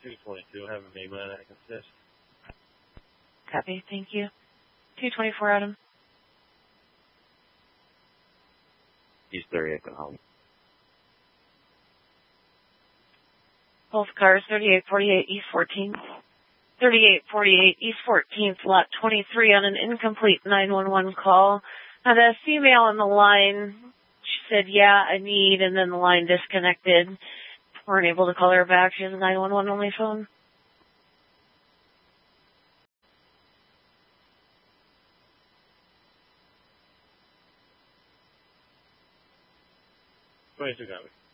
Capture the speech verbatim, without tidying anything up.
two twenty-two. I have a main line I can assist. Copy. Thank you. two twenty-four, Adam. East thirty-eight, go home. Both cars, thirty-eight forty-eight East fourteenth. thirty-eight forty-eight East fourteenth, lot twenty-three on an incomplete nine one one call. Had a female on the line. She said, yeah, I need, and then the line disconnected. Weren't able to call her back. She has a nine one one only phone. twenty-two, copy.